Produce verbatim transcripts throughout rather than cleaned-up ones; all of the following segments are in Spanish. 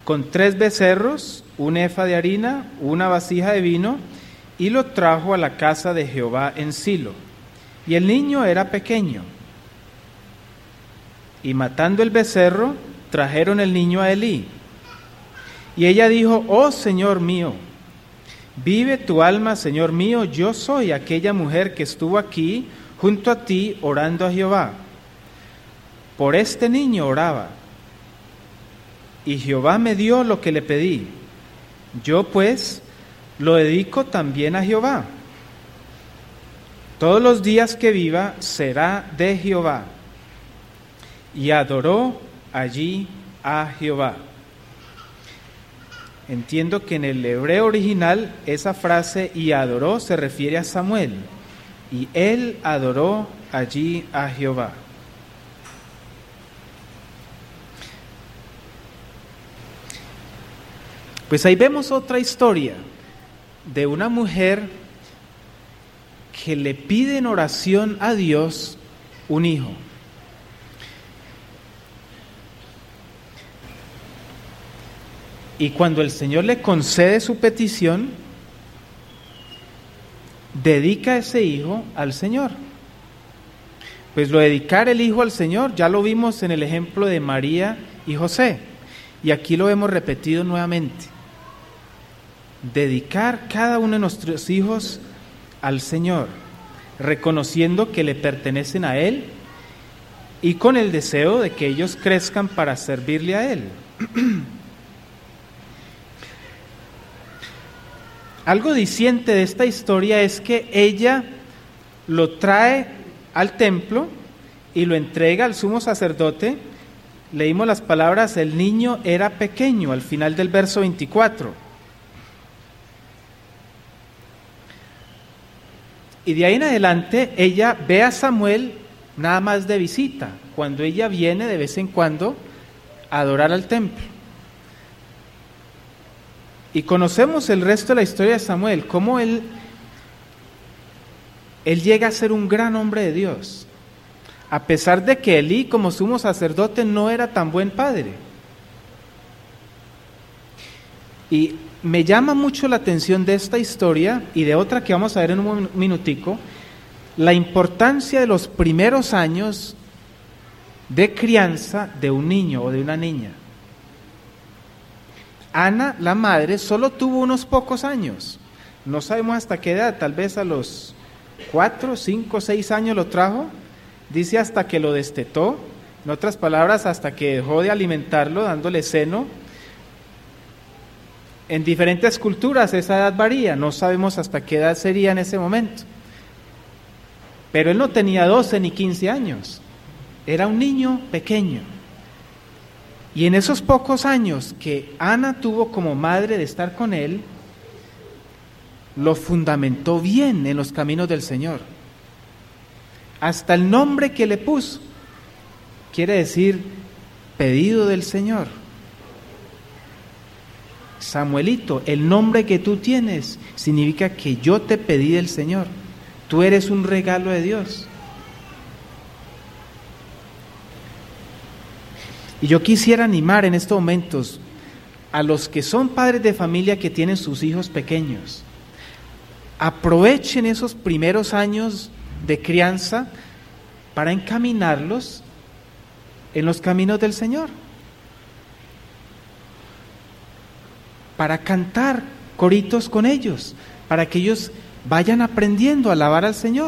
con tres becerros, un efa de harina, una vasija de vino, y lo trajo a la casa de Jehová en Silo. Y el niño era pequeño. Y matando el becerro, trajeron el niño a Elí. Y ella dijo: oh Señor mío, vive tu alma, Señor mío, yo soy aquella mujer que estuvo aquí junto a ti orando a Jehová. Por este niño oraba, y Jehová me dio lo que le pedí. Yo pues lo dedico también a Jehová. Todos los días que viva será de Jehová. Y adoró allí a Jehová. Entiendo que en el hebreo original esa frase "y adoró" se refiere a Samuel. Y él adoró allí a Jehová. Pues ahí vemos otra historia de una mujer que le pide en oración a Dios un hijo. Y cuando el Señor le concede su petición, dedica ese hijo al Señor. Pues lo de dedicar el hijo al Señor ya lo vimos en el ejemplo de María y José, y aquí lo hemos repetido nuevamente. Dedicar cada uno de nuestros hijos al Señor, reconociendo que le pertenecen a Él y con el deseo de que ellos crezcan para servirle a Él. Algo diciente de esta historia es que ella lo trae al templo y lo entrega al sumo sacerdote. Leímos las palabras: el niño era pequeño, al final del verso veinticuatro. Y de ahí en adelante ella ve a Samuel nada más de visita, cuando ella viene de vez en cuando a adorar al templo. Y conocemos el resto de la historia de Samuel, cómo él, él llega a ser un gran hombre de Dios, a pesar de que Elí, como sumo sacerdote, no era tan buen padre. Y me llama mucho la atención de esta historia y de otra que vamos a ver en un minutico, la importancia de los primeros años de crianza de un niño o de una niña. Ana, la madre, solo tuvo unos pocos años, no sabemos hasta qué edad, tal vez a los cuatro, cinco, seis años lo trajo, dice hasta que lo destetó, en otras palabras, hasta que dejó de alimentarlo, dándole seno. En diferentes culturas esa edad varía, no sabemos hasta qué edad sería en ese momento. Pero él no tenía doce ni quince años, era un niño pequeño. Y en esos pocos años que Ana tuvo como madre de estar con él, lo fundamentó bien en los caminos del Señor. Hasta el nombre que le puso quiere decir pedido del Señor. Samuelito, el nombre que tú tienes significa que yo te pedí del Señor. Tú eres un regalo de Dios. Y yo quisiera animar en estos momentos a los que son padres de familia que tienen sus hijos pequeños. Aprovechen esos primeros años de crianza para encaminarlos en los caminos del Señor. Para cantar coritos con ellos, para que ellos vayan aprendiendo a alabar al Señor.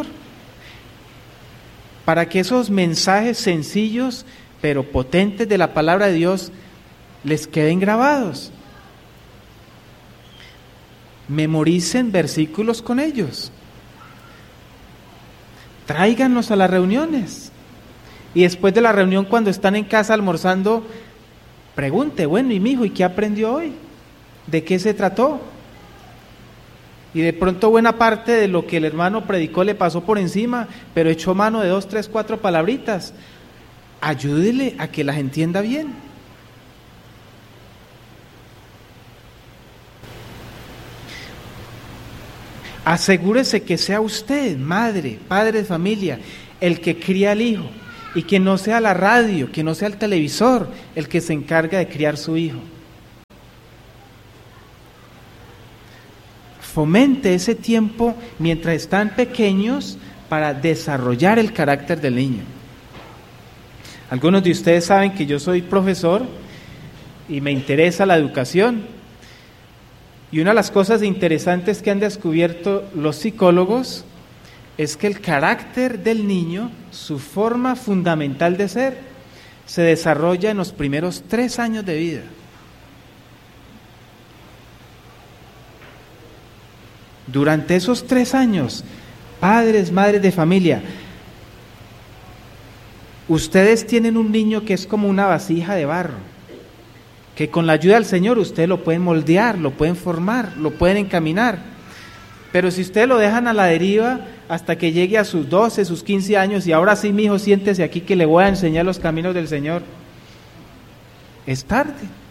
Para que esos mensajes sencillos pero potentes de la palabra de Dios les queden grabados. Memoricen versículos con ellos. Tráiganlos a las reuniones. Y después de la reunión, cuando están en casa almorzando, pregunte: bueno, ¿y mi hijo, y qué aprendió hoy? ¿De qué se trató? Y de pronto buena parte de lo que el hermano predicó le pasó por encima, pero echó mano de dos, tres, cuatro palabritas. Ayúdele a que las entienda bien. Asegúrese que sea usted, madre, padre de familia, el que cría al hijo, y que no sea la radio, que no sea el televisor el que se encarga de criar su hijo. fomente ese tiempo mientras están pequeños para desarrollar el carácter del niño. Algunos de ustedes saben que yo soy profesor y me interesa la educación. Y una de las cosas interesantes que han descubierto los psicólogos es que el carácter del niño, su forma fundamental de ser, se desarrolla en los primeros tres años de vida. Durante esos tres años, padres, madres de familia, ustedes tienen un niño que es como una vasija de barro, que con la ayuda del Señor ustedes lo pueden moldear, lo pueden formar, lo pueden encaminar. Pero si ustedes lo dejan a la deriva hasta que llegue a sus doce, sus quince años, y ahora sí, mi hijo, siéntese aquí que le voy a enseñar los caminos del Señor, es tarde.